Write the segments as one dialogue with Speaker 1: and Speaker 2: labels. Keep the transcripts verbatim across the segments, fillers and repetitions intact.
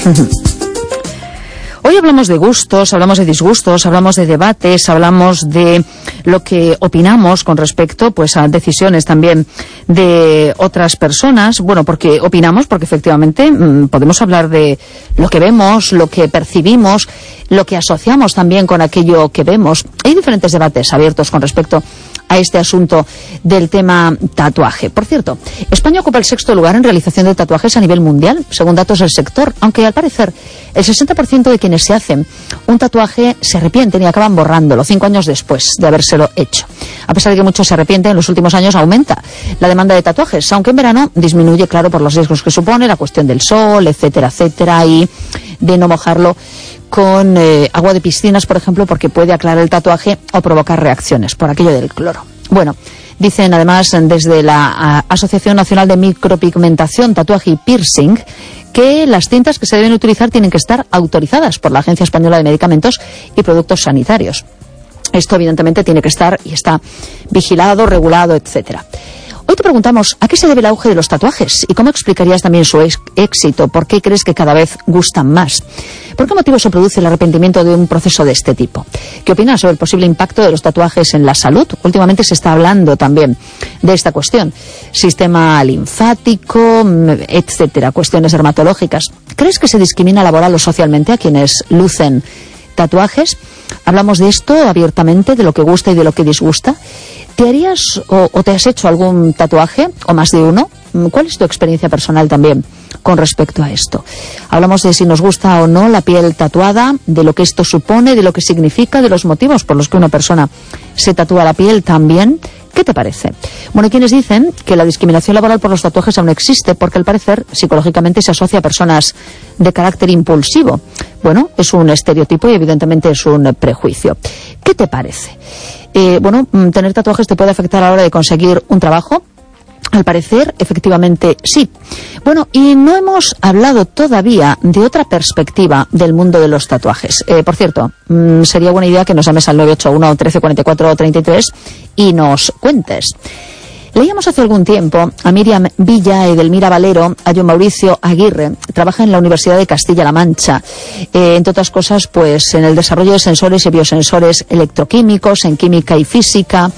Speaker 1: Hoy hablamos de gustos, hablamos de disgustos, hablamos de debates, hablamos de lo que opinamos con respecto pues a decisiones también de otras personas. Bueno, porque opinamos, porque efectivamente mmm, podemos hablar de lo que vemos, lo que percibimos, lo que asociamos también con aquello que vemos. Hay diferentes debates abiertos con respecto a este asunto del tema tatuaje. Por cierto, España ocupa el sexto lugar en realización de tatuajes a nivel mundial, según datos del sector, aunque al parecer el sesenta por ciento de quienes se hacen un tatuaje se arrepienten y acaban borrándolo cinco años después de habérselo hecho. A pesar de que muchos se arrepienten, en los últimos años aumenta la demanda de tatuajes, aunque en verano disminuye, claro, por los riesgos que supone, la cuestión del sol, etcétera, etcétera, y de no mojarlo con eh, agua de piscinas, por ejemplo, porque puede aclarar el tatuaje o provocar reacciones por aquello del cloro. Bueno, dicen además desde la a, Asociación Nacional de Micropigmentación, Tatuaje y Piercing que las tintas que se deben utilizar tienen que estar autorizadas por la Agencia Española de Medicamentos y Productos Sanitarios. Esto evidentemente tiene que estar y está vigilado, regulado, etcétera. Hoy te preguntamos, ¿a qué se debe el auge de los tatuajes? ¿Y cómo explicarías también su éxito? ¿Por qué crees que cada vez gustan más? ¿Por qué motivo se produce el arrepentimiento de un proceso de este tipo? ¿Qué opinas sobre el posible impacto de los tatuajes en la salud? Últimamente se está hablando también de esta cuestión. Sistema linfático, etcétera, cuestiones dermatológicas. ¿Crees que se discrimina laboral o socialmente a quienes lucen tatuajes? Hablamos de esto abiertamente, de lo que gusta y de lo que disgusta. ¿Te harías o, o te has hecho algún tatuaje, o más de uno? ¿Cuál es tu experiencia personal también con respecto a esto? Hablamos de si nos gusta o no la piel tatuada, de lo que esto supone, de lo que significa, de los motivos por los que una persona se tatúa la piel también. ¿Qué te parece? Bueno, hay quienes dicen que la discriminación laboral por los tatuajes aún existe porque al parecer psicológicamente se asocia a personas de carácter impulsivo. Bueno, es un estereotipo y evidentemente es un prejuicio. ¿Qué te parece? Eh, bueno, ¿tener tatuajes te puede afectar a la hora de conseguir un trabajo? Al parecer, efectivamente, sí. Bueno, y no hemos hablado todavía de otra perspectiva del mundo de los tatuajes. Eh, por cierto, mmm, sería buena idea que nos llames al nueve ocho uno, trece cuarenta y cuatro, treinta y tres y nos cuentes. Leíamos hace algún tiempo a Miriam Villa, Edelmira Valero, a John Mauricio Aguirre. Trabaja en la Universidad de Castilla-La Mancha. Eh, entre otras cosas, pues en el desarrollo de sensores y biosensores electroquímicos, en química y física.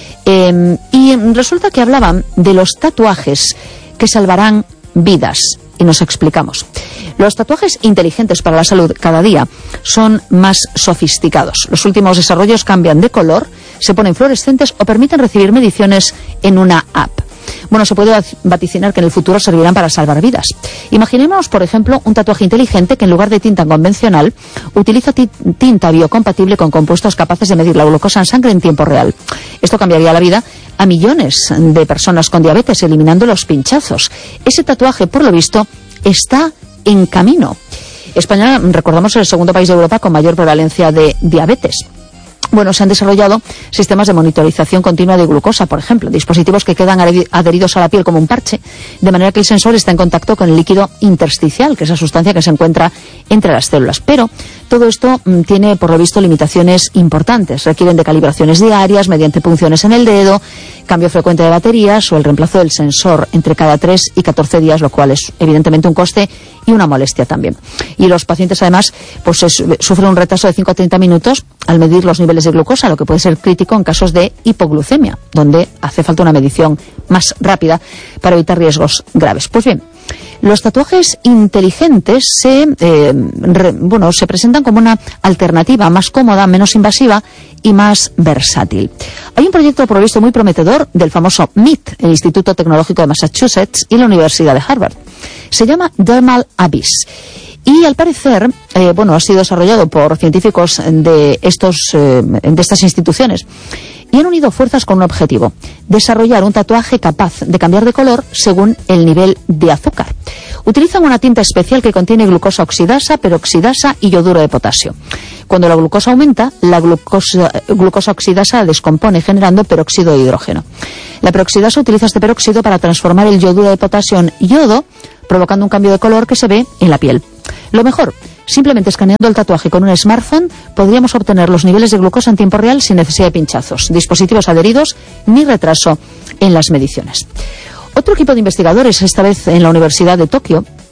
Speaker 1: Eh, y resulta que hablaban de los tatuajes que salvarán vidas. Y nos explicamos. Los tatuajes inteligentes para la salud cada día son más sofisticados. Los últimos desarrollos cambian de color, se ponen fluorescentes o permiten recibir mediciones en una app. Bueno, se puede vaticinar que en el futuro servirán para salvar vidas. Imaginemos, por ejemplo, un tatuaje inteligente que en lugar de tinta convencional utiliza tinta biocompatible con compuestos capaces de medir la glucosa en sangre en tiempo real. Esto cambiaría la vida a millones de personas con diabetes, eliminando los pinchazos. Ese tatuaje, por lo visto, está en camino. España, recordamos, es el segundo país de Europa con mayor prevalencia de diabetes. Bueno, se han desarrollado sistemas de monitorización continua de glucosa, por ejemplo, dispositivos que quedan adheridos a la piel como un parche, de manera que el sensor está en contacto con el líquido intersticial, que es esa sustancia que se encuentra entre las células. Pero todo esto mm, tiene, por lo visto, limitaciones importantes. Requieren de calibraciones diarias mediante punciones en el dedo, cambio frecuente de baterías o el reemplazo del sensor entre cada tres y catorce días, lo cual es evidentemente un coste y una molestia también. Y los pacientes, además, pues es, sufren un retraso de cinco a treinta minutos al medir los niveles de glucosa, lo que puede ser crítico en casos de hipoglucemia, donde hace falta una medición más rápida para evitar riesgos graves. Pues bien, los tatuajes inteligentes se, eh, re, bueno, se presentan como una alternativa más cómoda, menos invasiva y más versátil. Hay un proyecto provisto muy prometedor del famoso M I T, el Instituto Tecnológico de Massachusetts y la Universidad de Harvard. Se llama Dermal Abyss. Y al parecer, eh, bueno, ha sido desarrollado por científicos de estos, eh, de estas instituciones. Y han unido fuerzas con un objetivo: desarrollar un tatuaje capaz de cambiar de color según el nivel de azúcar. Utilizan una tinta especial que contiene glucosa oxidasa, peroxidasa y yoduro de potasio. Cuando la glucosa aumenta, la glucosa, glucosa oxidasa descompone generando peróxido de hidrógeno. La peroxidasa utiliza este peróxido para transformar el yoduro de potasio en yodo, provocando un cambio de color que se ve en la piel. Lo mejor, simplemente escaneando el tatuaje con un smartphone, podríamos obtener los niveles de glucosa en tiempo real sin necesidad de pinchazos, dispositivos adheridos ni retraso en las mediciones. Otro equipo de investigadores, esta vez en la Universidad de Tokio,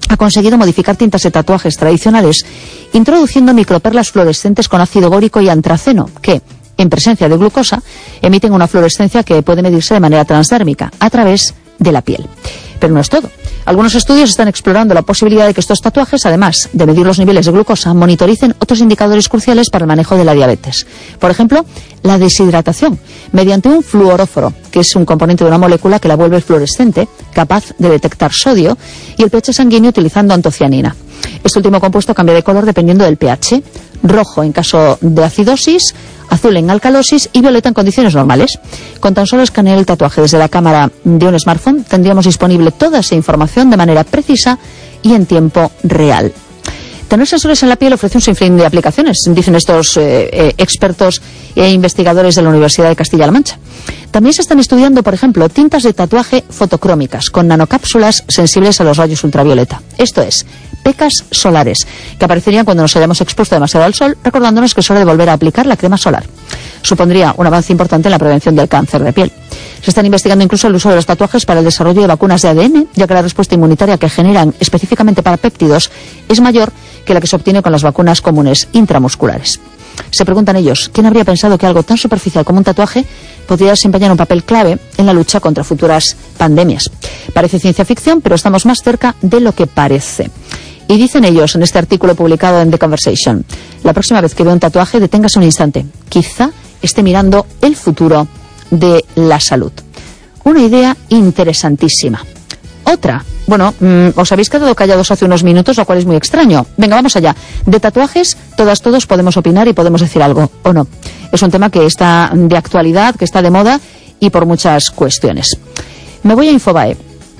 Speaker 1: ha conseguido modificar tintas de tatuajes tradicionales introduciendo microperlas fluorescentes con ácido bórico y antraceno, que, en presencia de glucosa, emiten una fluorescencia que puede medirse de manera transdérmica a través de la piel. Pero no es todo. Algunos estudios están explorando la posibilidad de que estos tatuajes, además de medir los niveles de glucosa, monitoricen otros indicadores cruciales para el manejo de la diabetes. Por ejemplo, la deshidratación, mediante un fluoróforo, que es un componente de una molécula que la vuelve fluorescente, capaz de detectar sodio, y el pH sanguíneo utilizando antocianina. Este último compuesto cambia de color dependiendo del pH, rojo en caso de acidosis, azul en alcalosis y violeta en condiciones normales. Con tan solo escanear el tatuaje desde la cámara de un smartphone, tendríamos disponible toda esa información de manera precisa y en tiempo real. Tener sensores en la piel ofrece un sinfín de aplicaciones, dicen estos eh, eh, expertos e investigadores de la Universidad de Castilla-La Mancha. También se están estudiando, por ejemplo, tintas de tatuaje fotocrómicas con nanocápsulas sensibles a los rayos ultravioleta. Esto es, pecas solares, que aparecerían cuando nos hayamos expuesto demasiado al sol, recordándonos que es hora de volver a aplicar la crema solar. Supondría un avance importante en la prevención del cáncer de piel. Se están investigando incluso el uso de los tatuajes para el desarrollo de vacunas de A D N, ya que la respuesta inmunitaria que generan específicamente para péptidos es mayor que la que se obtiene con las vacunas comunes intramusculares. Se preguntan ellos, ¿quién habría pensado que algo tan superficial como un tatuaje podría desempeñar un papel clave en la lucha contra futuras pandemias? Parece ciencia ficción, pero estamos más cerca de lo que parece. Y dicen ellos en este artículo publicado en The Conversation, la próxima vez que vea un tatuaje, deténgase un instante. Quizá esté mirando el futuro de la salud. Una idea interesantísima. Otra, bueno, mmm, os habéis quedado callados hace unos minutos, lo cual es muy extraño. Venga, vamos allá. De tatuajes, todas, todos podemos opinar y podemos decir algo, ¿o no? Es un tema que está de actualidad, que está de moda y por muchas cuestiones. Me voy a Infobae.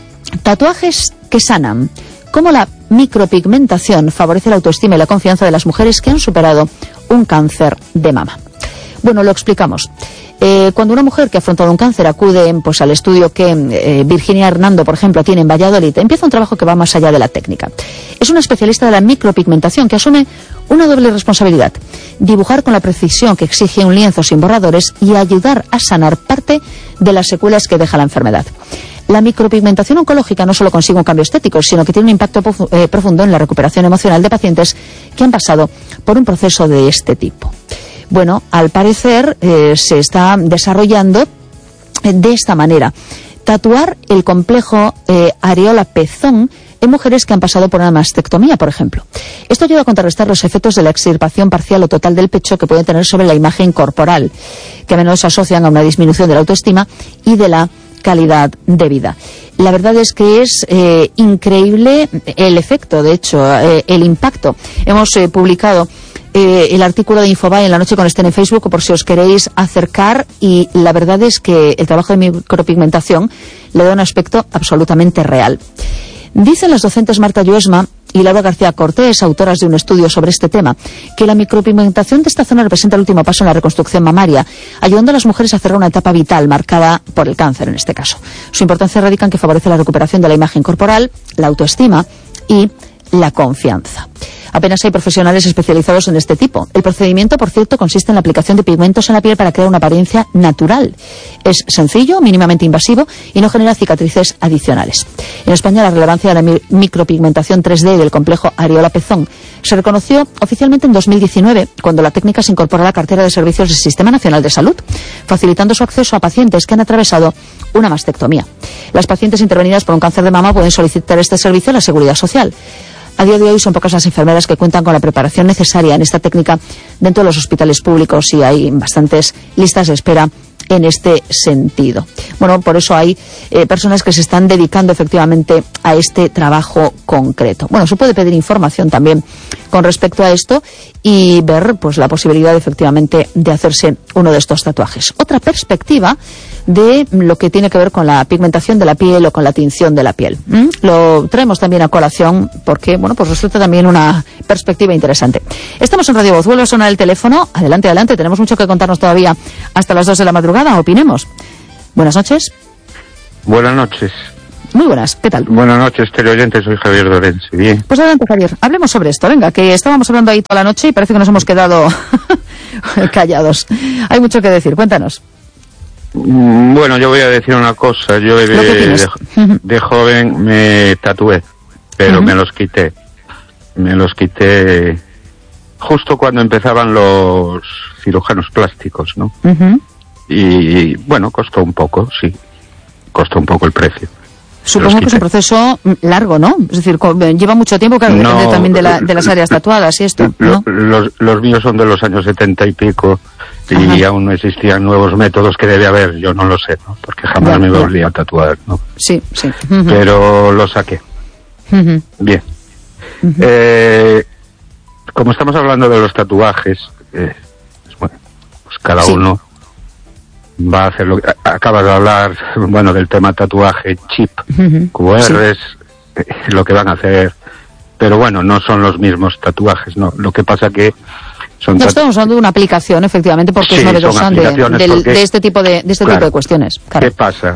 Speaker 1: Tatuajes que sanan. ¿Cómo la micropigmentación favorece la autoestima y la confianza de las mujeres que han superado un cáncer de mama? Bueno, lo explicamos. Eh, cuando una mujer que ha afrontado un cáncer acude pues, al estudio que eh, Virginia Hernando, por ejemplo, tiene en Valladolid, empieza un trabajo que va más allá de la técnica. Es una especialista de la micropigmentación que asume una doble responsabilidad: dibujar con la precisión que exige un lienzo sin borradores y ayudar a sanar parte de las secuelas que deja la enfermedad. La micropigmentación oncológica no solo consigue un cambio estético, sino que tiene un impacto eh, profundo en la recuperación emocional de pacientes que han pasado por un proceso de este tipo. Bueno, al parecer eh, se está desarrollando de esta manera. Tatuar el complejo eh, areola-pezón en mujeres que han pasado por una mastectomía, por ejemplo. Esto ayuda a contrarrestar los efectos de la extirpación parcial o total del pecho que pueden tener sobre la imagen corporal, que a menudo se asocian a una disminución de la autoestima y de la calidad de vida. La verdad es que es eh, increíble el efecto, de hecho, eh, el impacto. Hemos eh, publicado Eh, el artículo de Infobae en la noche con Estén en Facebook por si os queréis acercar, y la verdad es que el trabajo de micropigmentación le da un aspecto absolutamente real. Dicen las docentes Marta Lluesma y Laura García Cortés, autoras de un estudio sobre este tema, que la micropigmentación de esta zona representa el último paso en la reconstrucción mamaria, ayudando a las mujeres a cerrar una etapa vital marcada por el cáncer en este caso. Su importancia radica en que favorece la recuperación de la imagen corporal, la autoestima y la confianza. Apenas hay profesionales especializados en este tipo. El procedimiento, por cierto, consiste en la aplicación de pigmentos en la piel para crear una apariencia natural. Es sencillo, mínimamente invasivo y no genera cicatrices adicionales. En España, la relevancia de la mi micropigmentación tres D del complejo areola-pezón se reconoció oficialmente en dos mil diecinueve, cuando la técnica se incorporó a la cartera de servicios del Sistema Nacional de Salud, facilitando su acceso a pacientes que han atravesado una mastectomía. Las pacientes intervenidas por un cáncer de mama pueden solicitar este servicio a la Seguridad Social. A día de hoy son pocas las enfermeras que cuentan con la preparación necesaria en esta técnica dentro de los hospitales públicos, y hay bastantes listas de espera en este sentido. Bueno, por eso hay eh, personas que se están dedicando efectivamente a este trabajo concreto. Bueno, se puede pedir información también con respecto a esto y ver pues la posibilidad efectivamente de hacerse uno de estos tatuajes. Otra perspectiva de lo que tiene que ver con la pigmentación de la piel o con la tinción de la piel. ¿Mm? Lo traemos también a colación porque, bueno, pues resulta también una perspectiva interesante. Estamos en Radio Voz, vuelve a sonar el teléfono. Adelante, adelante, tenemos mucho que contarnos todavía hasta las dos de la madrugada, opinemos. Buenas noches.
Speaker 2: Buenas noches.
Speaker 1: Muy buenas, ¿qué tal?
Speaker 2: Buenas noches, teleoyentes, soy Javier Lorenzi. Bien.
Speaker 1: Pues adelante, Javier, hablemos sobre esto, venga, que estábamos hablando ahí toda la noche y parece que nos hemos quedado callados. Hay mucho que decir, cuéntanos.
Speaker 2: Bueno, yo voy a decir una cosa. Yo de, de, de joven me tatué. pero
Speaker 1: uh-huh.
Speaker 2: me los quité. Me los quité justo cuando empezaban los cirujanos plásticos, ¿no?
Speaker 1: Uh-huh.
Speaker 2: Y, bueno, costó un poco, sí. Costó un poco el precio.
Speaker 1: Supongo que es un proceso largo, ¿no? Es decir, lleva mucho tiempo, claro,
Speaker 2: no,
Speaker 1: depende también de, la, de las áreas tatuadas y esto, ¿no?
Speaker 2: Los, los míos son de los años setenta y pico y Ajá. aún no existían nuevos métodos que debe haber, yo no lo sé, ¿no? Porque jamás ya, me volví a tatuar, ¿no?
Speaker 1: Sí, sí.
Speaker 2: Uh-huh. Pero lo saqué.
Speaker 1: Uh-huh.
Speaker 2: Bien.
Speaker 1: Uh-huh.
Speaker 2: Eh, como estamos hablando de los tatuajes, eh, pues bueno, pues cada sí. uno va a hacer lo que... Acabas de hablar, bueno, del tema tatuaje, chip, uh-huh. Q Rs, sí. eh, lo que van a hacer, pero bueno, no son los mismos tatuajes, ¿no? Lo que pasa que son...
Speaker 1: No, estamos hablando de una aplicación, efectivamente, porque sí, es novedosa de, de, porque, de este tipo de, de, este claro, tipo de cuestiones. Claro.
Speaker 2: ¿Qué pasa?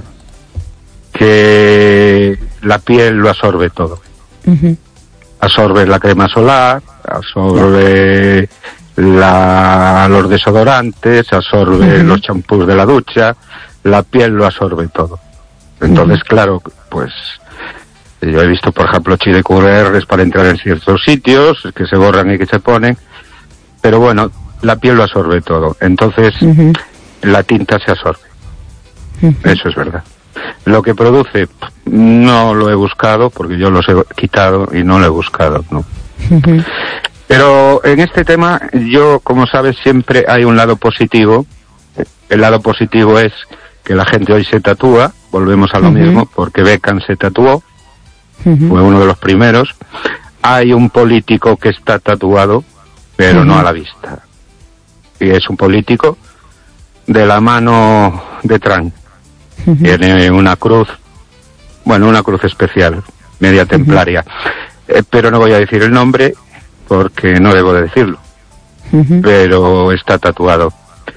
Speaker 2: Que la piel lo absorbe todo.
Speaker 1: Uh-huh.
Speaker 2: Absorbe la crema solar, absorbe... Uh-huh. La, los desodorantes, absorbe uh-huh. los champús de la ducha, la piel lo absorbe todo. Entonces, uh-huh. claro, pues yo he visto, por ejemplo, chile Q Rs para entrar en ciertos sitios, que se borran y que se ponen, pero bueno, la piel lo absorbe todo. Entonces, uh-huh. la tinta se absorbe. Uh-huh. Eso es verdad. Lo que produce, no lo he buscado, porque yo los he quitado y no lo he buscado, ¿no?
Speaker 1: Uh-huh.
Speaker 2: Pero en este tema, yo, como sabes, siempre hay un lado positivo. El lado positivo es que la gente hoy se tatúa, volvemos a lo uh-huh. mismo, porque Beckham se tatuó, uh-huh. fue uno de los primeros. Hay un político que está tatuado, pero uh-huh. no a la vista. Y es un político de la mano de Trump. Uh-huh. Tiene una cruz, bueno, una cruz especial, media templaria. Uh-huh. Eh, pero no voy a decir el nombre, porque no debo de decirlo, uh-huh. pero está tatuado.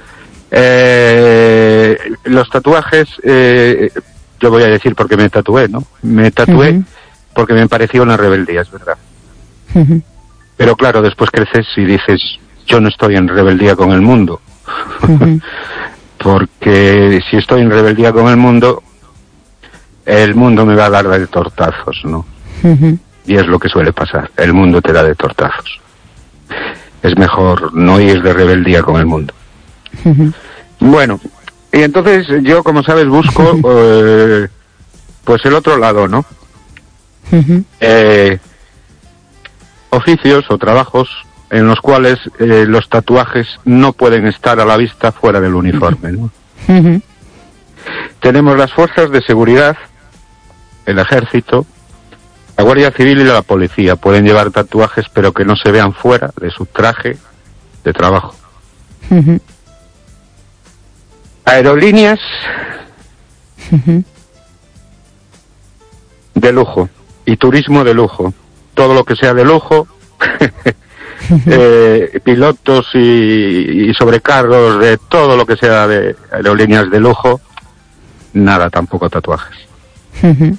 Speaker 2: Eh, los tatuajes, eh, yo voy a decir porque me tatué, ¿no? Me tatué uh-huh. porque me pareció una rebeldía, es verdad. Uh-huh. Pero claro, después creces y dices, yo no estoy en rebeldía con el mundo. Uh-huh. Porque si estoy en rebeldía con el mundo, el mundo me va a dar de tortazos, ¿no? Uh-huh. Y es lo que suele pasar, el mundo te da de tortazos. Es mejor no ir de rebeldía con el mundo. Uh-huh. Bueno, y entonces yo, como sabes, busco eh, pues el otro lado, ¿no? Uh-huh. Eh, oficios o trabajos en los cuales eh, los tatuajes no pueden estar a la vista fuera del uniforme, ¿no? Uh-huh. Tenemos las fuerzas de seguridad, el ejército, la Guardia Civil y la policía. Pueden llevar tatuajes, pero que no se vean fuera de su traje de trabajo. Uh-huh. Aerolíneas uh-huh. de lujo y turismo de lujo. Todo lo que sea de lujo, uh-huh. eh, pilotos y, y sobrecargos de todo lo que sea de aerolíneas de lujo, nada, tampoco tatuajes. Uh-huh.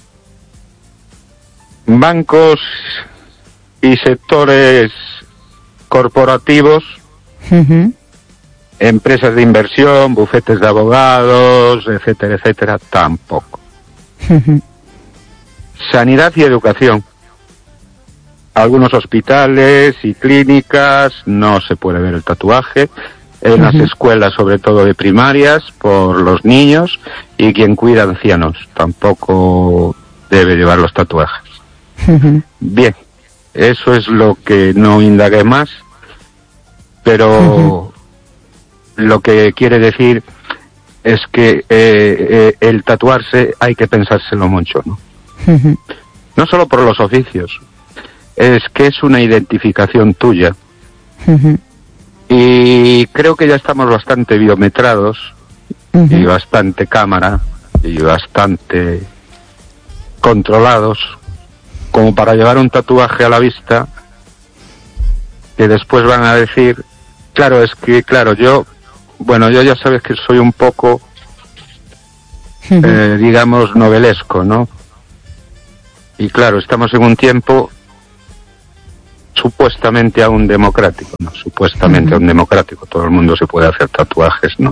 Speaker 2: Bancos y sectores corporativos, uh-huh. empresas de inversión, bufetes de abogados, etcétera, etcétera, tampoco. Uh-huh. Sanidad y educación. Algunos hospitales y clínicas no se puede ver el tatuaje. En uh-huh. las escuelas, sobre todo de primarias, por los niños, y quien cuida ancianos tampoco debe llevar los tatuajes. Uh-huh. Bien, eso es lo que no indagué más, pero uh-huh. lo que quiere decir es que eh, eh, el tatuarse hay que pensárselo mucho, ¿no? Uh-huh. No solo por los oficios, es que es una identificación tuya. Uh-huh. Y creo que ya estamos bastante biometrados, uh-huh. y bastante cámara, y bastante controlados, como para llevar un tatuaje a la vista que después van a decir, claro, es que, claro, yo, bueno, yo ya sabes que soy un poco, uh-huh. eh, digamos, novelesco, ¿no? Y claro, estamos en un tiempo supuestamente aún democrático, ¿no? Supuestamente uh-huh. aún democrático, todo el mundo se puede hacer tatuajes, ¿no?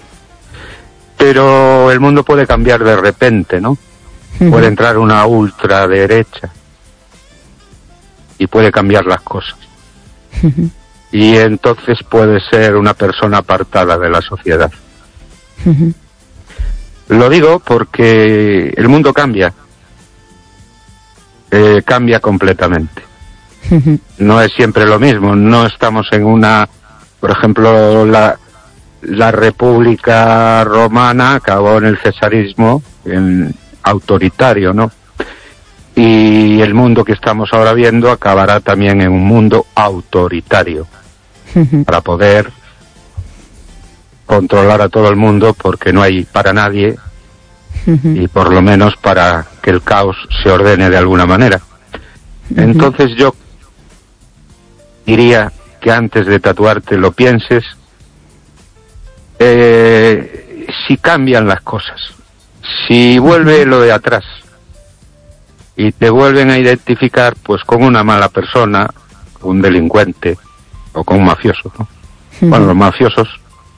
Speaker 2: Pero el mundo puede cambiar de repente, ¿no? Uh-huh. Puede entrar una ultraderecha y puede cambiar las cosas. Uh-huh. Y entonces puede ser una persona apartada de la sociedad. Uh-huh. Lo digo porque el mundo cambia. Eh, cambia completamente. Uh-huh. No es siempre lo mismo. No estamos en una... Por ejemplo, la, la República Romana acabó en el cesarismo, en autoritario, ¿no? Y el mundo que estamos ahora viendo acabará también en un mundo autoritario, uh-huh. para poder controlar a todo el mundo, porque no hay para nadie, uh-huh. y por lo menos para que el caos se ordene de alguna manera. Uh-huh. Entonces yo diría que antes de tatuarte lo pienses, eh, si cambian las cosas, si vuelve lo de atrás y te vuelven a identificar pues con una mala persona, un delincuente o con un mafioso, ¿no? Uh-huh. Bueno, los mafiosos,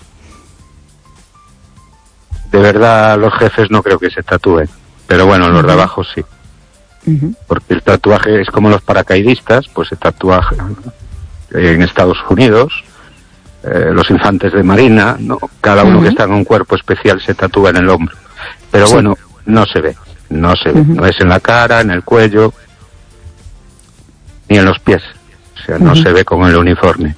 Speaker 2: de verdad los jefes no creo que se tatúen, pero bueno, los uh-huh. de abajo sí. Uh-huh. Porque el tatuaje es como los paracaidistas, pues se tatúa en Estados Unidos, eh, los infantes de marina, ¿no? Cada uno uh-huh. que está en un cuerpo especial se tatúa en el hombro. Pero sí. bueno, no se ve, no se ve, uh-huh. no es en la cara, en el cuello, ni en los pies, o sea, no uh-huh. se ve con el uniforme.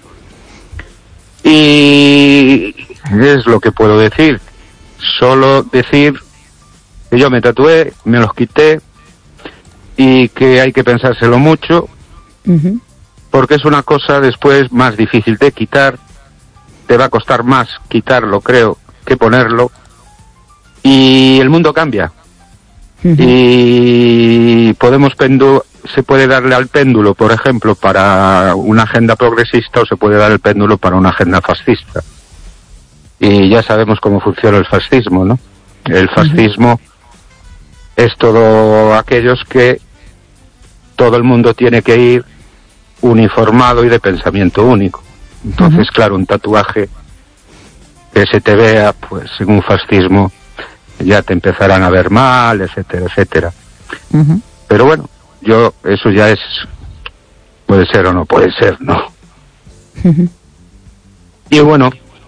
Speaker 2: Y es lo que puedo decir, solo decir que yo me tatué, me los quité y que hay que pensárselo mucho, uh-huh. porque es una cosa después más difícil de quitar, te va a costar más quitarlo, creo, que ponerlo. Y el mundo cambia. Uh-huh. Y podemos pendu se puede darle al péndulo, por ejemplo, para una agenda progresista, o se puede dar el péndulo para una agenda fascista. Y ya sabemos cómo funciona el fascismo, ¿no? El fascismo uh-huh. es todo aquellos que todo el mundo tiene que ir uniformado y de pensamiento único. Entonces, uh-huh. claro, un tatuaje que se te vea, pues, en un fascismo, ya te empezarán a ver mal, etcétera, etcétera. Uh-huh. Pero bueno, yo, eso ya es, puede ser o no puede ser, ¿no? Uh-huh. Y bueno,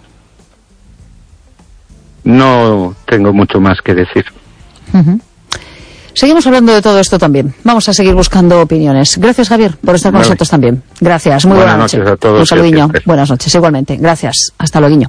Speaker 2: no tengo mucho más que decir.
Speaker 1: Uh-huh. Seguimos hablando de todo esto también. Vamos a seguir buscando opiniones. Gracias, Javier, por estar con vale. nosotros también. Gracias, muy buenas, buenas noches. noches a todos. Un saludiño. Buenas noches, igualmente. Gracias. Hasta luego.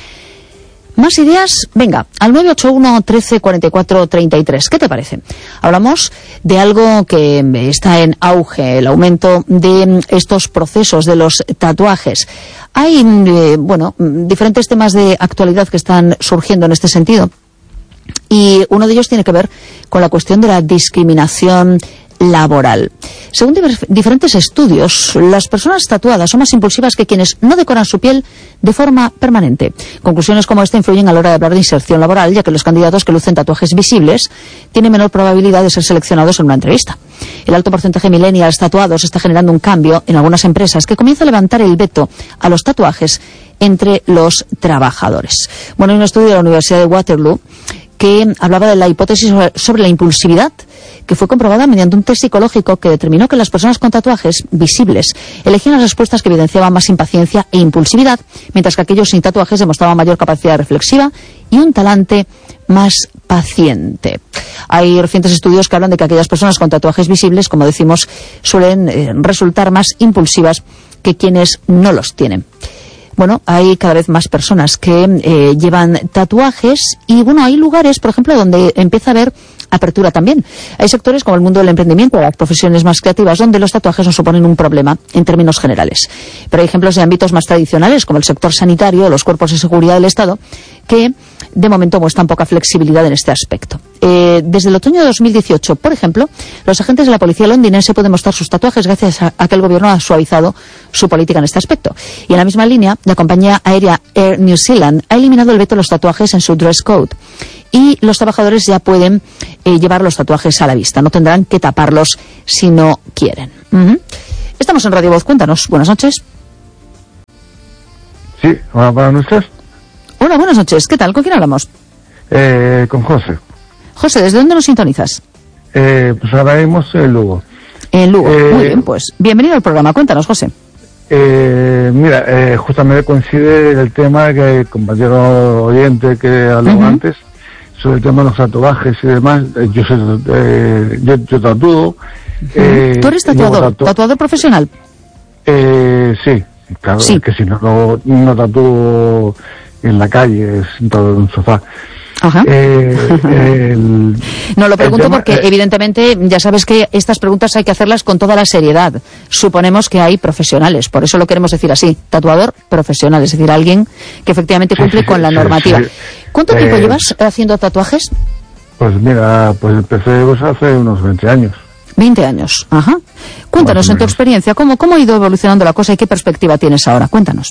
Speaker 1: Más ideas, venga, al nueve ocho uno, trece, cuarenta y cuatro, treinta y tres. ¿Qué te parece? Hablamos de algo que está en auge, el aumento de estos procesos de los tatuajes. Hay, eh, bueno, diferentes temas de actualidad que están surgiendo en este sentido. Y uno de ellos tiene que ver con la cuestión de la discriminación laboral. Según diferentes estudios, las personas tatuadas son más impulsivas que quienes no decoran su piel de forma permanente. Conclusiones como esta influyen a la hora de hablar de inserción laboral, ya que los candidatos que lucen tatuajes visibles tienen menor probabilidad de ser seleccionados en una entrevista. El alto porcentaje de millennials tatuados está generando un cambio en algunas empresas que comienza a levantar el veto a los tatuajes entre los trabajadores. Bueno, hay un estudio de la Universidad de Waterloo que hablaba de la hipótesis sobre, sobre la impulsividad, que fue comprobada mediante un test psicológico que determinó que las personas con tatuajes visibles elegían las respuestas que evidenciaban más impaciencia e impulsividad, mientras que aquellos sin tatuajes demostraban mayor capacidad reflexiva y un talante más paciente. Hay recientes estudios que hablan de que aquellas personas con tatuajes visibles, como decimos, suelen eh, resultar más impulsivas que quienes no los tienen. Bueno, hay cada vez más personas que eh, llevan tatuajes y, bueno, hay lugares, por ejemplo, donde empieza a haber apertura también. Hay sectores como el mundo del emprendimiento o las profesiones más creativas donde los tatuajes no suponen un problema en términos generales. Pero hay ejemplos de ámbitos más tradicionales como el sector sanitario o los cuerpos de seguridad del Estado que de momento muestran poca flexibilidad en este aspecto. Eh, desde el otoño de dos mil dieciocho, por ejemplo, los agentes de la policía londinense pueden mostrar sus tatuajes gracias a, a que el gobierno ha suavizado su política en este aspecto. Y en la misma línea, la compañía aérea Air New Zealand ha eliminado el veto a los tatuajes en su dress code. Y los trabajadores ya pueden eh, llevar los tatuajes a la vista. No tendrán que taparlos si no quieren. Uh-huh. Estamos en Radio Voz. Cuéntanos. Buenas noches.
Speaker 3: Sí, hola, buenas noches.
Speaker 1: Hola, buenas noches. ¿Qué tal? ¿Con quién hablamos?
Speaker 3: Eh, con José.
Speaker 1: José, ¿desde dónde nos sintonizas?
Speaker 3: Eh, pues ahora mismo en Lugo.
Speaker 1: En Lugo.
Speaker 3: Eh,
Speaker 1: Muy bien, pues bienvenido al programa. Cuéntanos, José.
Speaker 3: Eh, mira, eh, justamente coincide el tema que el compañero oyente que habló uh-huh. antes, sobre el tema de los tatuajes y demás. Eh, yo, soy, eh, yo, yo tatúo. Uh-huh. Eh,
Speaker 1: ¿Tú eres tatuador? Tatu- ¿Tatuador profesional?
Speaker 3: Eh, sí, claro, sí. Que si no, no, no tatúo en la calle, sentado en un sofá.
Speaker 1: Ajá.
Speaker 3: Eh, el,
Speaker 1: no, lo pregunto tema, porque
Speaker 3: eh,
Speaker 1: evidentemente ya sabes que estas preguntas hay que hacerlas con toda la seriedad. Suponemos que hay profesionales, por eso lo queremos decir así, tatuador profesional, es decir, alguien que efectivamente cumple sí, sí, con la sí, normativa. Sí, ¿Cuánto eh, tiempo llevas haciendo tatuajes?
Speaker 3: Pues mira, pues empecé pues, hace unos veinte años.
Speaker 1: veinte años, ajá. Cuéntanos en tu experiencia, ¿cómo, cómo ha ido evolucionando la cosa y qué perspectiva tienes ahora? Cuéntanos.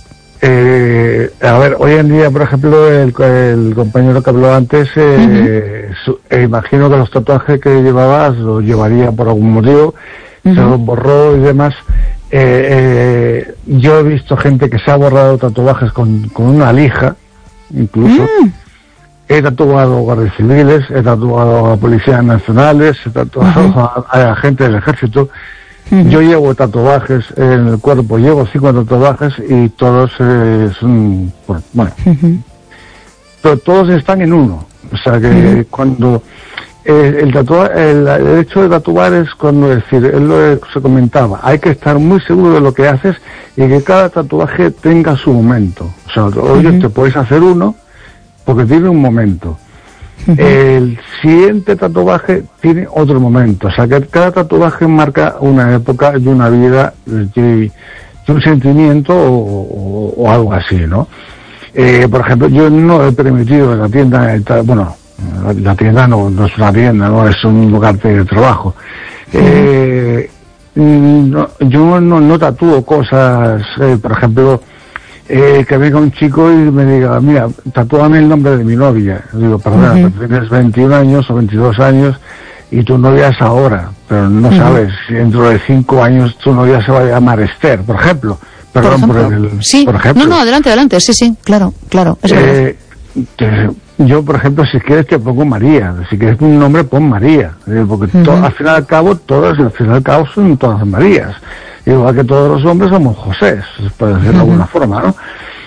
Speaker 3: Eh, a ver, hoy en día, por ejemplo, el, el compañero que habló antes, eh, uh-huh. su, eh, imagino que los tatuajes que llevabas los llevaría por algún motivo, uh-huh. se los borró y demás. Eh, eh, yo he visto gente que se ha borrado tatuajes con, con una lija, incluso. Uh-huh. He tatuado a guardias civiles, he tatuado a policías nacionales, he tatuado uh-huh. a, a agentes del ejército. Uh-huh. Yo llevo tatuajes en el cuerpo, llevo cinco tatuajes y todos eh, son, bueno, uh-huh. pero todos están en uno. O sea que uh-huh. cuando eh, el, tatua, el, el hecho de tatuar es cuando, es decir, él lo se comentaba, hay que estar muy seguro de lo que haces y que cada tatuaje tenga su momento. O sea, hoy uh-huh. te puedes hacer uno porque tiene un momento. Uh-huh. El siguiente tatuaje tiene otro momento, o sea que cada tatuaje marca una época y una vida y, y un sentimiento o, o, o algo así, ¿no? Eh, por ejemplo, yo no he permitido en la tienda, bueno, la, la tienda no, no es una tienda, no es un lugar de trabajo. Uh-huh. Eh, no, yo no, no tatúo cosas, eh, por ejemplo, Eh, que venga un chico y me diga, mira, tatúame el nombre de mi novia. Yo digo, perdona, uh-huh. tienes veintiún años o veintidós años y tu novia es ahora, pero no uh-huh. sabes si dentro de cinco años tu novia se va a llamar Esther, por ejemplo. Perdón por, ejemplo. por el...
Speaker 1: Sí,
Speaker 3: por ejemplo.
Speaker 1: no, no, adelante, adelante, sí, sí, claro, claro, es
Speaker 3: eh, te, yo, por ejemplo, si quieres te pongo María, si quieres un nombre pon María, porque uh-huh. to, al final y al cabo, todas, al final y al cabo son todas Marías. Igual que todos los hombres somos José, por decirlo uh-huh. de alguna forma, ¿no?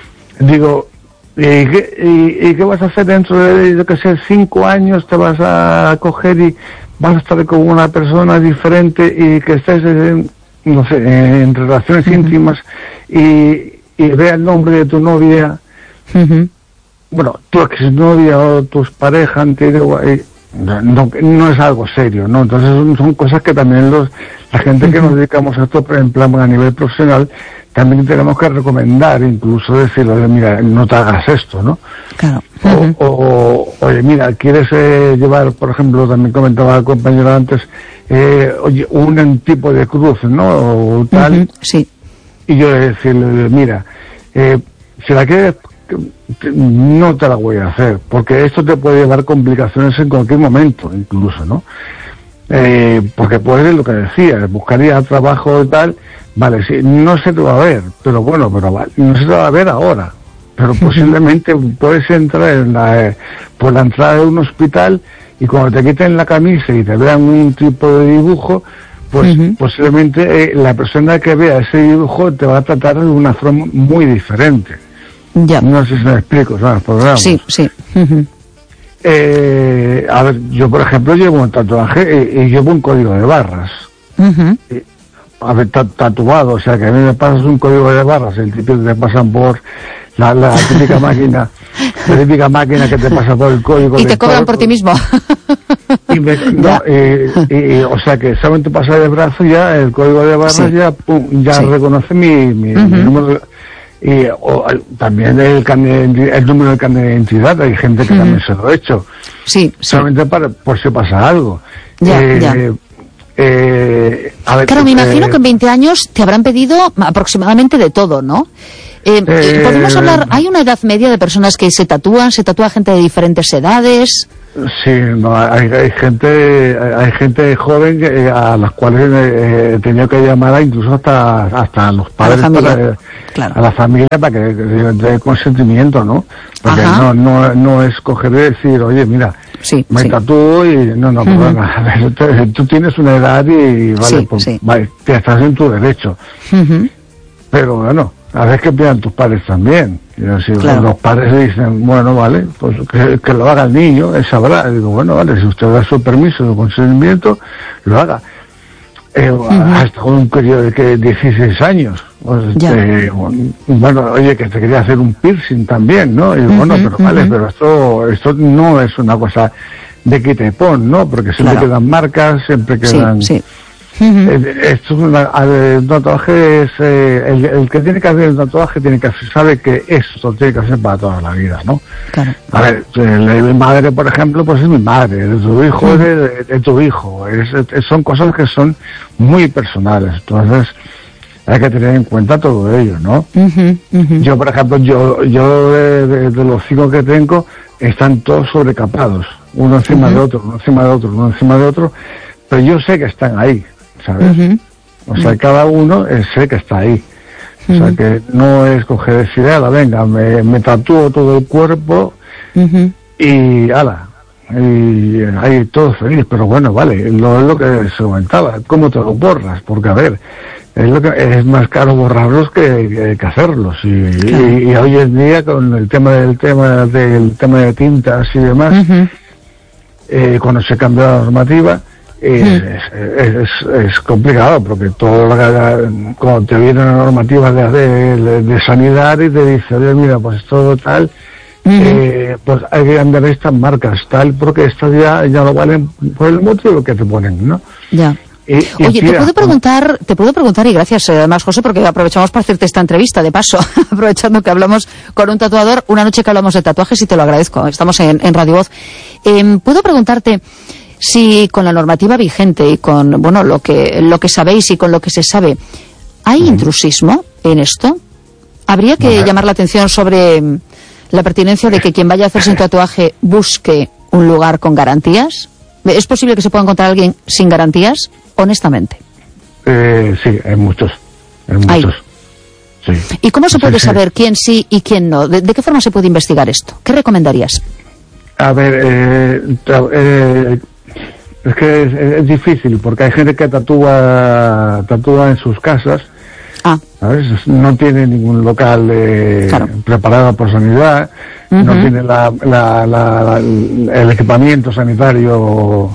Speaker 3: Digo, ¿y qué, y, y qué vas a hacer dentro de, yo qué sé, cinco años? Te vas a coger y vas a estar con una persona diferente y que estés, en, no sé, en relaciones uh-huh. íntimas y, y vea el nombre de tu novia, uh-huh. bueno, tu exnovia o tus parejas anteriores, no, no, no es algo serio, ¿no? Entonces son, son cosas que también los la gente uh-huh. que nos dedicamos a esto, en plan a nivel profesional, también tenemos que recomendar, incluso decirle, mira, no te hagas esto, ¿no?
Speaker 1: Claro.
Speaker 3: Uh-huh. O, o, oye, mira, ¿quieres eh, llevar, por ejemplo, también comentaba el compañero antes, eh, oye, un tipo de cruz, ¿no? O tal.
Speaker 1: Uh-huh. Sí.
Speaker 3: Y yo decirle, mira, eh, si la quieres, no te la voy a hacer, porque esto te puede llevar complicaciones en cualquier momento, incluso, ¿no? Eh, porque puede, lo que decía, buscaría trabajo y tal, vale, sí, no se te va a ver, pero bueno, pero vale, no se te va a ver ahora, pero posiblemente puedes entrar en la, eh, por la entrada de un hospital y cuando te quiten la camisa y te vean un tipo de dibujo, pues uh-huh. posiblemente eh, la persona que vea ese dibujo te va a tratar de una forma muy diferente.
Speaker 1: Ya.
Speaker 3: No sé si me explico, ¿sabes? Programas.
Speaker 1: Sí, sí. Uh-huh.
Speaker 3: Eh, a ver, yo por ejemplo llevo un tatuaje y, y llevo un código de barras. Uh-huh. Y, a ver, tatuado, o sea que a mí me pasas un código de barras, el típico que te pasan por la, la típica máquina, la típica máquina que te pasa por el código.
Speaker 1: Y te cobran por ti mismo.
Speaker 3: Y me, no, eh, y, y, o sea que solamente pasa de brazo ya, el código de barras sí. ya, pum, ya sí. reconoce mi, mi, uh-huh. mi número de, y o, también el, el número de carnet de identidad, hay gente que uh-huh. también se lo ha hecho.
Speaker 1: Sí,
Speaker 3: solamente sí. para, por si pasa algo.
Speaker 1: Ya,
Speaker 3: eh,
Speaker 1: ya.
Speaker 3: Eh, a ver,
Speaker 1: claro, me
Speaker 3: eh,
Speaker 1: imagino que en veinte años te habrán pedido aproximadamente de todo, ¿no? Eh, eh, ¿Podemos hablar? ¿Hay una edad media de personas que se tatúan? ¿Se tatúa gente de diferentes edades?
Speaker 3: Sí, no, hay, hay gente hay gente joven que, a las cuales eh, he tenido que llamar incluso hasta hasta los padres,
Speaker 1: a la familia,
Speaker 3: para,
Speaker 1: claro.
Speaker 3: a la familia para que dé consentimiento, ¿no? Porque no, no no es coger y decir, oye, mira,
Speaker 1: sí,
Speaker 3: me
Speaker 1: sí.
Speaker 3: tatúo y no, no, uh-huh. perdona, a ver, tú tienes una edad y vale,
Speaker 1: sí,
Speaker 3: pues,
Speaker 1: sí.
Speaker 3: vale, te estás en tu derecho.
Speaker 1: Uh-huh.
Speaker 3: Pero bueno, a ver qué piensan tus padres también. Y así,
Speaker 1: claro.
Speaker 3: Los padres dicen, bueno, vale, pues que, que lo haga el niño, él sabrá. Y digo, bueno, vale, si usted da su permiso, su consentimiento, lo haga. Eh, uh-huh. Hasta un periodo de que dieciséis años. Pues, eh, bueno, oye, que te quería hacer un piercing también, ¿no? Y digo, uh-huh, bueno, pero uh-huh. vale, pero esto esto no es una cosa de quita y pon, ¿no? Porque siempre claro. quedan marcas, siempre quedan...
Speaker 1: Sí, sí.
Speaker 3: Uh-huh. Esto es una, el tatuaje es eh, el, el que tiene que hacer el tatuaje tiene que sabe que eso tiene que hacer para toda la vida, ¿no?
Speaker 1: Claro.
Speaker 3: A ver, mi madre, por ejemplo, pues es mi madre, de tu hijo uh-huh. es de, de, de tu hijo, es, es, son cosas que son muy personales, entonces hay que tener en cuenta todo ello, ¿no?
Speaker 1: Uh-huh, uh-huh.
Speaker 3: Yo, por ejemplo, yo yo de, de, de los cinco que tengo están todos sobrecapados, uno encima uh-huh. de otro, uno encima de otro, uno encima de otro, pero yo sé que están ahí, ¿sabes? Uh-huh. O sea, uh-huh. cada uno eh, sé que está ahí. O sea, uh-huh. que no es coger decir, ala, venga, me, me tatúo todo el cuerpo uh-huh. y ala, y ahí todo feliz, pero bueno, vale, lo, lo que se comentaba, ¿cómo te lo borras? Porque, a ver, es lo que es más caro borrarlos que, que, que hacerlos. Y, claro. y, y hoy en día, con el tema del tema del tema de tintas y demás, uh-huh. eh, cuando se cambia la normativa, Es, mm. es, es, es complicado porque todo lo que, cuando te viene una normativa de, de, de sanidad y te dice, oye, mira, pues todo tal, mm. eh, pues hay que cambiar estas marcas tal porque estas ya, ya no valen por el motivo que te ponen, ¿no?
Speaker 1: Ya.
Speaker 3: Y, y
Speaker 1: Oye,
Speaker 3: tira,
Speaker 1: te puedo preguntar, te puedo preguntar, y gracias además, José, porque aprovechamos para hacerte esta entrevista, de paso, aprovechando que hablamos con un tatuador, una noche que hablamos de tatuajes y te lo agradezco, estamos en, en Radio Voz. Eh, ¿Puedo preguntarte si con la normativa vigente y con, bueno, lo que, lo que sabéis y con lo que se sabe, ¿hay mm. intrusismo en esto? ¿Habría que Ajá. llamar la atención sobre la pertinencia de que quien vaya a hacerse un tatuaje busque un lugar con garantías? ¿Es posible que se pueda encontrar alguien sin garantías? Honestamente.
Speaker 3: Eh, sí, hay muchos. Hay muchos. Sí.
Speaker 1: ¿Y cómo se puede
Speaker 3: sí,
Speaker 1: saber
Speaker 3: sí.
Speaker 1: quién sí y quién no? ¿De, ¿De qué forma se puede investigar esto? ¿Qué recomendarías?
Speaker 3: A ver, eh, eh, es que es, es difícil porque hay gente que tatúa tatúa en sus casas,
Speaker 1: ah.
Speaker 3: ¿sabes? No tiene ningún local eh, claro. preparado por sanidad, uh-huh. no tiene la, la, la, la, el equipamiento sanitario uh-huh.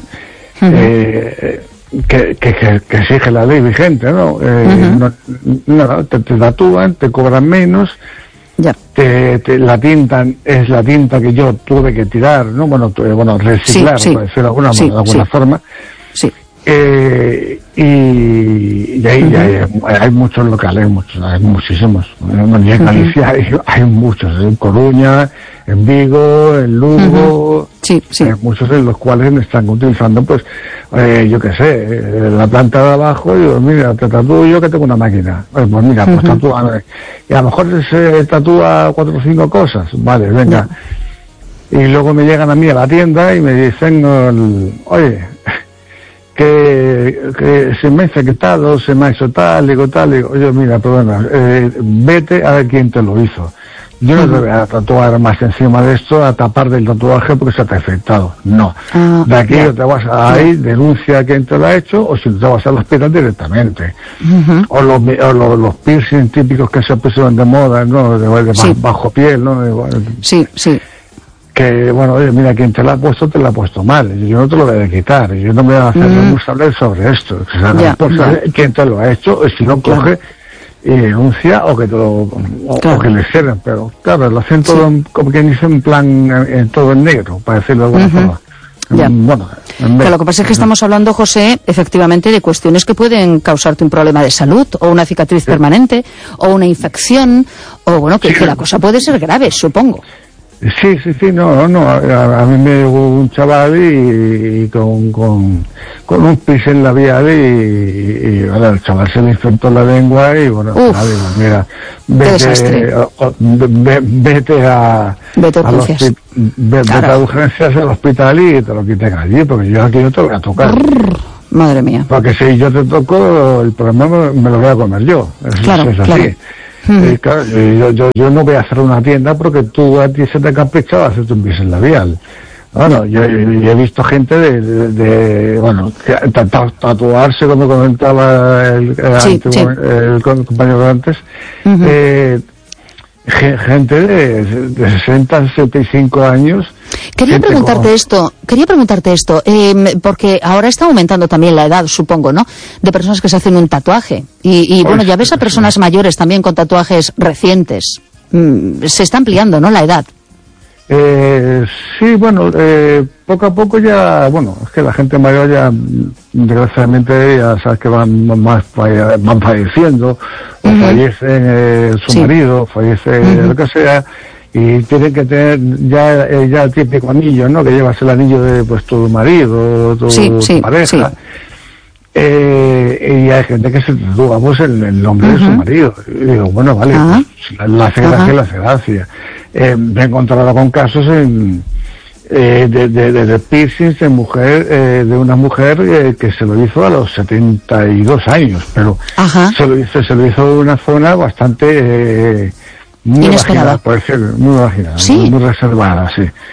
Speaker 3: eh, que, que, que, que exige la ley vigente, ¿no? Eh, uh-huh. no, no te, te tatúan, te cobran menos.
Speaker 1: Ya.
Speaker 3: Te, te, la tinta es la tinta que yo tuve que tirar, ¿no? Bueno, tuve, bueno reciclar, sí, sí. por decirlo de alguna, sí, de alguna
Speaker 1: sí.
Speaker 3: forma.
Speaker 1: Sí.
Speaker 3: Eh, y, y ahí uh-huh. hay, hay muchos locales, hay muchos, hay muchísimos. En Galicia uh-huh. hay, hay muchos, en Coruña, en Vigo, en Lugo,
Speaker 1: uh-huh. sí, sí.
Speaker 3: Hay muchos en los cuales están utilizando, pues, eh, yo qué sé, la planta de abajo, y digo, mira, te tatúo yo que tengo una máquina. Pues, pues mira, pues uh-huh. tatúa, y a lo mejor se tatúa cuatro o cinco cosas, vale, venga. Uh-huh. Y luego me llegan a mí a la tienda y me dicen, oye, que, que se me ha infectado, se me ha hecho tal, digo tal, digo, oye, mira, perdona, eh, vete a ver quién te lo hizo. Yo no te voy a tatuar más encima de esto, a tapar del tatuaje porque se te ha infectado. No. Uh, de aquí yeah. te vas a ahí, denuncia a quien te lo ha hecho, o si te vas al hospital directamente. Uh-huh. O, los, o los, los piercing típicos que se pusieron de moda, ¿no? De, de sí. bajo piel, ¿no? De,
Speaker 1: sí, sí.
Speaker 3: Que, bueno, oye, mira, quien te la ha puesto, te la ha puesto mal. Yo no te lo voy a quitar. Yo no me voy a hacer mm. responsable sobre esto. O sea, yeah, por saber yeah. quién te lo ha hecho, o si no
Speaker 1: claro.
Speaker 3: coge y denuncia, o que te lo, o, claro. o que le cierren. Pero, claro, lo hacen todo, sí. en, como quien dice, en plan, en, en todo en negro, para decirlo de alguna uh-huh. forma.
Speaker 1: Ya.
Speaker 3: Bueno,
Speaker 1: pero lo que pasa es que estamos hablando, José, efectivamente, de cuestiones que pueden causarte un problema de salud, o una cicatriz sí. permanente, o una infección, o bueno, que, sí. que la cosa puede ser grave, supongo.
Speaker 3: Sí, sí, sí, no, no, a, a mí me llegó un chaval y, y con, con, con un pincel labial y, y, y bueno, el chaval se le infectó la lengua y bueno, nada, digo, mira, vete, o, o, ve, vete a,
Speaker 1: vete a,
Speaker 3: a los, ve, claro. vete a urgencias al hospital y te lo quiten allí, porque yo aquí no te lo voy a tocar.
Speaker 1: Brrr, madre mía.
Speaker 3: Porque si yo te toco, el problema me, me lo voy a comer yo, es,
Speaker 1: claro,
Speaker 3: es así.
Speaker 1: Claro.
Speaker 3: Eh, claro, yo, yo, yo no voy a hacer una tienda porque tú a ti se te ha caprichado hacerte un pincel labial. Bueno, yo, yo, yo he visto gente de, de, de bueno, tatuarse, como comentaba el, el,
Speaker 1: sí,
Speaker 3: antiguo,
Speaker 1: sí.
Speaker 3: el compañero de antes, uh-huh. eh, gente de, de sesenta, sesenta y cinco años.
Speaker 1: Quería preguntarte con... esto, quería preguntarte esto, eh, porque ahora está aumentando también la edad, supongo, ¿no?, de personas que se hacen un tatuaje. Y, y bueno, ya ves a personas mayores también con tatuajes recientes. Mm, se está ampliando, ¿no?, la edad.
Speaker 3: Eh, sí, bueno, eh, poco a poco ya, bueno, es que la gente mayor ya, desgraciadamente, ya sabes que van más van falleciendo, o uh-huh. fallecen eh, su sí. marido, fallece uh-huh. lo que sea, y tienen que tener ya, eh, ya el típico anillo, ¿no?, que llevas el anillo de pues tu marido, tu,
Speaker 1: sí,
Speaker 3: tu
Speaker 1: sí,
Speaker 3: pareja.
Speaker 1: Sí.
Speaker 3: Eh, y hay gente que se tatúa pues el, el nombre uh-huh. de su marido. Y digo, bueno, vale,
Speaker 1: uh-huh.
Speaker 3: pues, la hace gracia, uh-huh. la hace gracia. Eh, me he encontrado con casos en, eh, de, de, de, de piercings de mujer, eh, de una mujer eh, que se lo hizo a los setenta y dos años, pero uh-huh. se lo hizo, se lo hizo en una zona bastante, eh, muy
Speaker 1: inesperada,
Speaker 3: marginal, por decirlo, muy marginal,
Speaker 1: ¿Sí?
Speaker 3: muy, muy reservada, sí.